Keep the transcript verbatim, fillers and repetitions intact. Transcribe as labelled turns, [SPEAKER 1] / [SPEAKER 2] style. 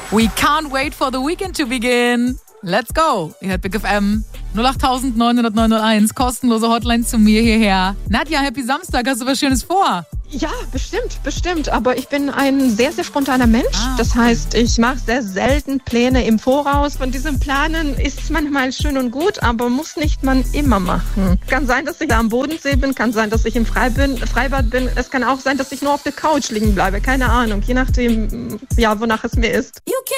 [SPEAKER 1] We can't wait for the weekend to begin. Let's go. Ihr hört Big F M. null acht neun null null neun null eins. Kostenlose Hotline zu mir hierher. Nadja, happy Samstag. Hast du was Schönes vor?
[SPEAKER 2] Ja, bestimmt, bestimmt. Aber ich bin ein sehr, sehr spontaner Mensch. Ah, okay. Das heißt, ich mache sehr selten Pläne im Voraus. Von diesem Planen ist manchmal schön und gut, aber muss nicht man immer machen. Kann sein, dass ich da am Bodensee bin, kann sein, dass ich im Frei bin, Freibad bin. Es kann auch sein, dass ich nur auf der Couch liegen bleibe. Keine Ahnung, je nachdem, ja, wonach es mir ist.